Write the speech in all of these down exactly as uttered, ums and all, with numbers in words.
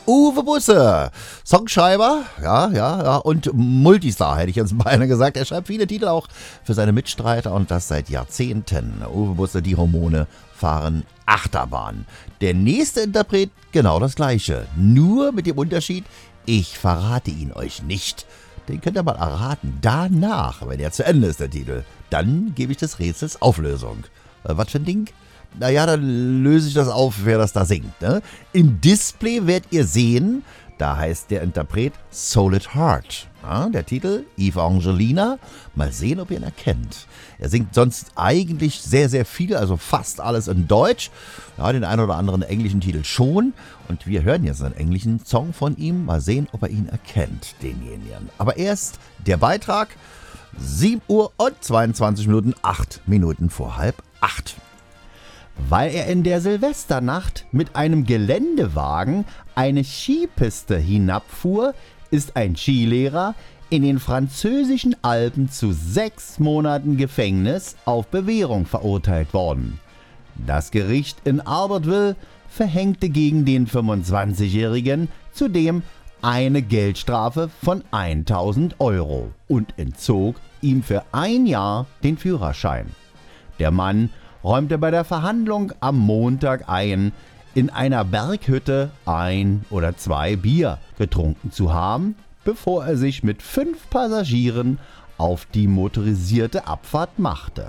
Uwe Busse, Songschreiber, ja, ja, ja, und Multistar, hätte ich jetzt beinahe gesagt. Er schreibt viele Titel auch für seine Mitstreiter und das seit Jahrzehnten. Uwe Busse, die Hormone fahren Achterbahn. Der nächste Interpret genau das gleiche, nur mit dem Unterschied, ich verrate ihn euch nicht. Den könnt ihr mal erraten. Danach, wenn er zu Ende ist, der Titel, dann gebe ich des Rätsels Auflösung. Äh, was für ein Ding? Naja, dann löse ich das auf, wer das da singt. Ne? Im Display werdet ihr sehen, da heißt der Interpret Solid Heart. Ja, der Titel Evangelina. Mal sehen, ob ihr ihn erkennt. Er singt sonst eigentlich sehr, sehr viel, also fast alles in Deutsch. Ja, den einen oder anderen englischen Titel schon. Und wir hören jetzt einen englischen Song von ihm. Mal sehen, ob er ihn erkennt, denjenigen. Aber erst der Beitrag. sieben Uhr und zweiundzwanzig Minuten, acht Minuten vor halb acht. Weil er in der Silvesternacht mit einem Geländewagen eine Skipiste hinabfuhr, ist ein Skilehrer in den französischen Alpen zu sechs Monaten Gefängnis auf Bewährung verurteilt worden. Das Gericht in Albertville verhängte gegen den fünfundzwanzigjährigen zudem eine Geldstrafe von tausend Euro und entzog ihm für ein Jahr den Führerschein. Der Mann räumte bei der Verhandlung am Montag ein, in einer Berghütte ein oder zwei Bier getrunken zu haben, bevor er sich mit fünf Passagieren auf die motorisierte Abfahrt machte.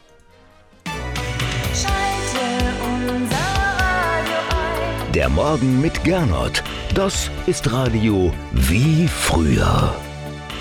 Schalte unser Radio ein. Der Morgen mit Gernot. Das ist Radio wie früher.